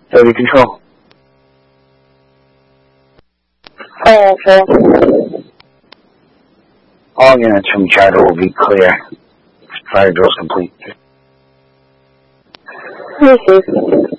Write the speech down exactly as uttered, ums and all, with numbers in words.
Heavy control. Fire four. All units from Charter will be clear. Fire drill's complete. Receive.